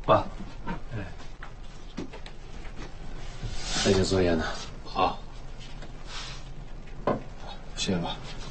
爸， 再写作业呢。 好， 谢谢爸。